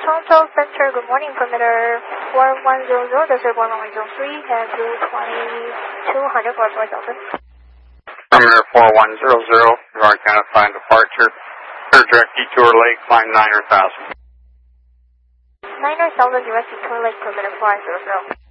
Toronto Center, good morning, perimeter 4100, this is 1103, and 22200 for 4000. Perimeter 4100, you are identifying departure. Clear direct detour lake, climb 9000. 9000, direct detour lake, perimeter 400.